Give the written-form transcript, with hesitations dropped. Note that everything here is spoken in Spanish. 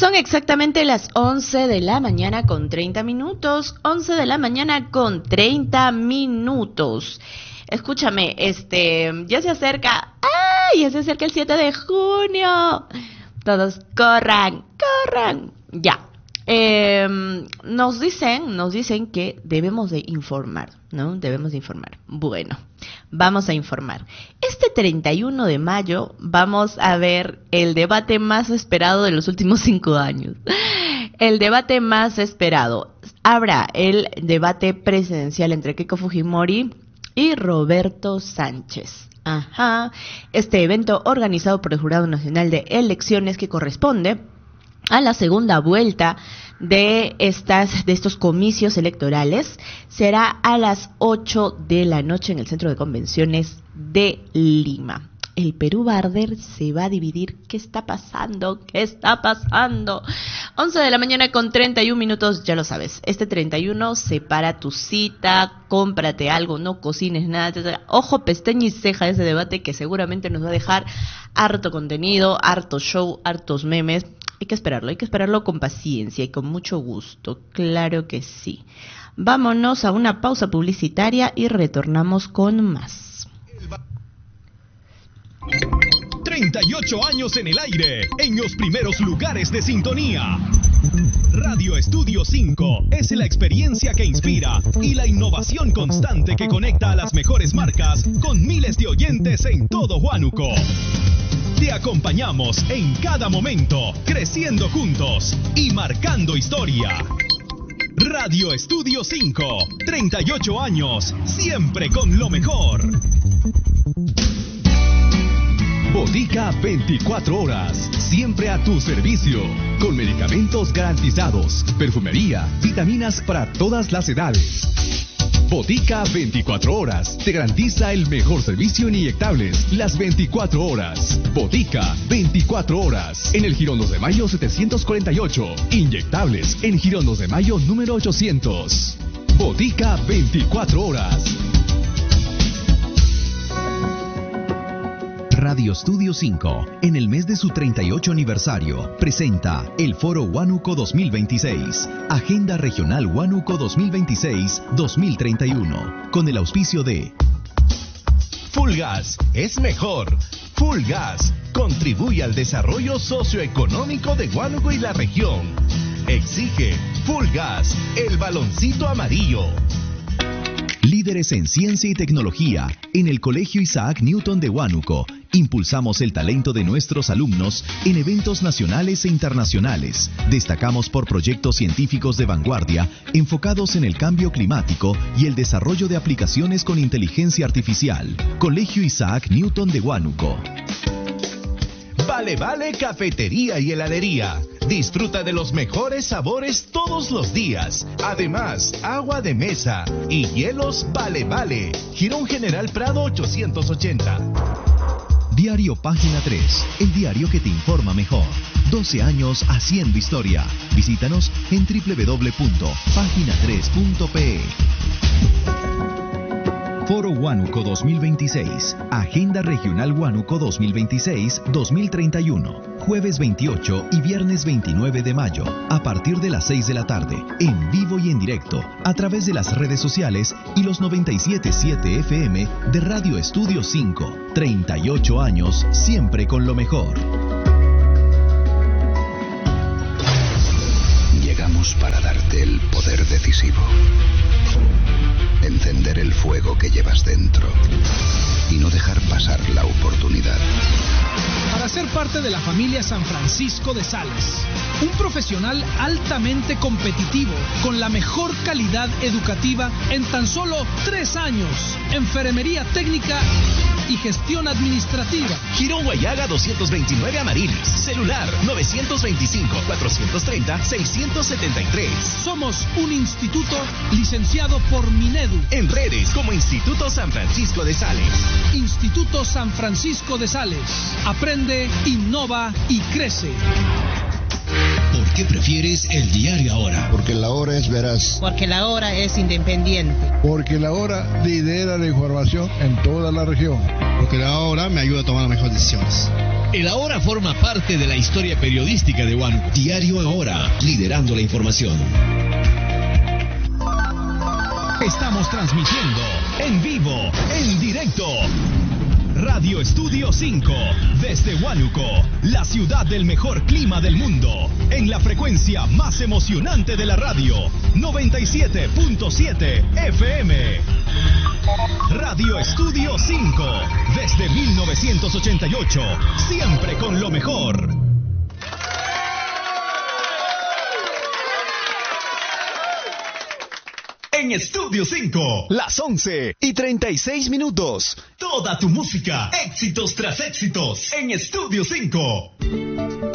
Son exactamente las 11 de la mañana con 30 minutos. 11 de la mañana con 30 minutos. Escúchame, ya se acerca. ¡Ay! Ya se acerca el 7 de junio. Todos corran. Ya. Nos dicen que debemos de informar, ¿no? Debemos de informar. Bueno, vamos a informar. Este 31 de mayo vamos a ver el debate más esperado de los últimos 5 años. El debate más esperado. Habrá el debate presidencial entre Keiko Fujimori y Roberto Sánchez. Ajá. Este evento organizado por el Jurado Nacional de Elecciones, que corresponde a la segunda vuelta de estos comicios electorales, será a las 8 de la noche en el Centro de Convenciones de Lima. El Perú va a arder, se va a dividir. ¿Qué está pasando? 11 de la mañana con 31 minutos, ya lo sabes. Este 31, separa tu cita, cómprate algo, no cocines nada. Ojo, pestaña y ceja ese debate que seguramente nos va a dejar harto contenido, harto show, hartos memes. Hay que esperarlo con paciencia y con mucho gusto, claro que sí. Vámonos a una pausa publicitaria y retornamos con más. 38 años en el aire, en los primeros lugares de sintonía. Radio Estudio 5 es la experiencia que inspira y la innovación constante que conecta a las mejores marcas con miles de oyentes en todo Huánuco. Te acompañamos en cada momento, creciendo juntos y marcando historia. Radio Estudio 5, 38 años, siempre con lo mejor. Botica 24 horas, siempre a tu servicio, con medicamentos garantizados, perfumería, vitaminas para todas las edades. Botica 24 horas, te garantiza el mejor servicio en inyectables, las 24 horas. Botica 24 horas, en el Girón 2 de Mayo 748, inyectables en Girón 2 de Mayo número 800. Botica 24 horas. Radio Estudio 5, en el mes de su 38 aniversario, presenta el Foro Huánuco 2026, Agenda Regional Huánuco 2026-2031, con el auspicio de Fulgas, es mejor. Fulgas, contribuye al desarrollo socioeconómico de Huánuco y la región. Exige Fulgas, el baloncito amarillo. Líderes en ciencia y tecnología, en el Colegio Isaac Newton de Huánuco, impulsamos el talento de nuestros alumnos en eventos nacionales e internacionales. Destacamos por proyectos científicos de vanguardia enfocados en el cambio climático y el desarrollo de aplicaciones con inteligencia artificial. Colegio Isaac Newton de Huánuco. Vale Cafetería y Heladería. Disfruta de los mejores sabores todos los días. Además, agua de mesa y hielos Vale. Girón General Prado 880. Diario Página 3, el diario que te informa mejor. 12 años haciendo historia. Visítanos en www.pagina3.pe. Foro Huánuco 2026, Agenda Regional Huánuco 2026-2031, jueves 28 y viernes 29 de mayo, a partir de las 6 de la tarde, en vivo y en directo, a través de las redes sociales y los 97.7 FM de Radio Estudio 5, 38 años, siempre con lo mejor. Llegamos para darte el poder decisivo. Encender el fuego que llevas dentro y no dejar pasar la oportunidad. Para ser parte de la familia San Francisco de Sales, un profesional altamente competitivo con la mejor calidad educativa en tan solo 3 años, enfermería técnica y gestión administrativa. Girón Guayaga 229 Amarilis. Celular 925-430-673. Somos un instituto licenciado por Minedu. En redes como Instituto San Francisco de Sales. Instituto San Francisco de Sales. Aprende, innova y crece. ¿Por qué prefieres el diario Ahora? Porque la hora es veraz. Porque la hora es independiente. Porque la hora lidera la información en toda la región. Porque la hora me ayuda a tomar las mejores decisiones. El Ahora forma parte de la historia periodística de Huánuco. Diario Ahora, liderando la información. Estamos transmitiendo en vivo, en directo. Radio Estudio 5, desde Huánuco, la ciudad del mejor clima del mundo, en la frecuencia más emocionante de la radio, 97.7 FM. Radio Estudio 5, desde 1988, siempre con lo mejor. En Estudio 5, las 11:36. Toda tu música, éxitos tras éxitos, en Estudio 5.